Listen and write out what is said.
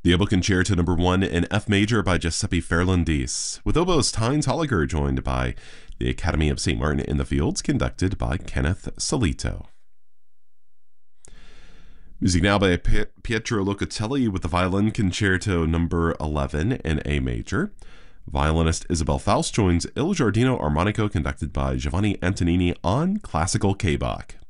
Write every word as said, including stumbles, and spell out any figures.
The oboe Concerto number one in F major by Giuseppe Ferrandis, with oboist Heinz Holliger joined by the Academy of Saint Martin in the Fields, conducted by Kenneth Solito. Music now by Pietro Locatelli with the Violin Concerto number eleven in A major. Violinist Isabel Faust joins Il Giardino Armonico, conducted by Giovanni Antonini on classical K-Bach.